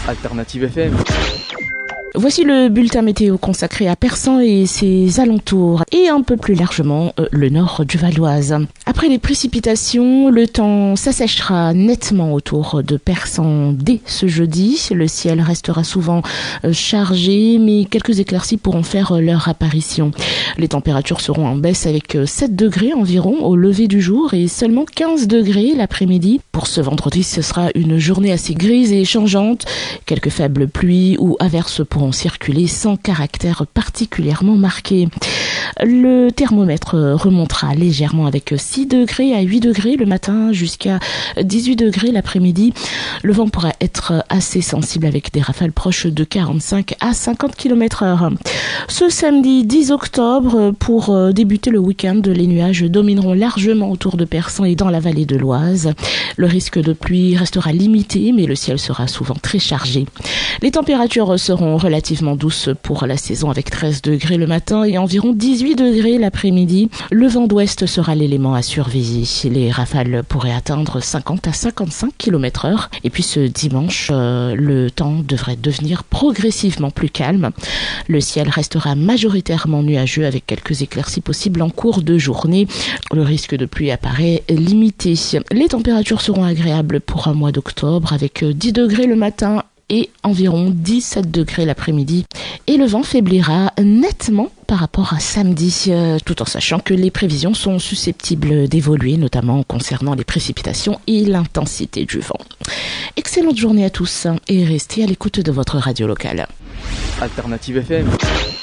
Alternative FM. Voici le bulletin météo consacré à Persan et ses alentours, et un peu plus largement le nord du Val-d'Oise. Après les précipitations, le temps s'assèchera nettement autour de Persan dès ce jeudi. Le ciel restera souvent chargé, mais quelques éclaircies pourront faire leur apparition. Les températures seront en baisse avec 7 degrés environ au lever du jour et seulement 15 degrés l'après-midi. Pour ce vendredi, ce sera une journée assez grise et changeante. Quelques faibles pluies ou averses pourront circuler sans caractère particulièrement marqué. Le thermomètre remontera légèrement avec 6 degrés à 8 degrés le matin jusqu'à 18 degrés l'après-midi. Le vent pourra être assez sensible avec des rafales proches de 45 à 50 km/h. Ce samedi 10 octobre, pour débuter le week-end, les nuages domineront largement autour de Persan et dans la vallée de l'Oise. Le risque de pluie restera limité, mais le ciel sera souvent très chargé. Les températures seront relativement douces pour la saison avec 13 degrés le matin et environ 18 degrés l'après-midi. Le vent d'ouest sera l'élément à surveiller. Les rafales pourraient atteindre 50 à 55 km/h. Et puis ce dimanche, le temps devrait devenir progressivement plus calme. Le ciel restera majoritairement nuageux avec quelques éclaircies possibles en cours de journée. Le risque de pluie apparaît limité. Les températures seront agréables pour un mois d'octobre avec 10 degrés le matin et environ 17 degrés l'après-midi. Et le vent faiblira nettement par rapport à samedi, tout en sachant que les prévisions sont susceptibles d'évoluer, notamment concernant les précipitations et l'intensité du vent. Excellente journée à tous et restez à l'écoute de votre radio locale. Alternative FM.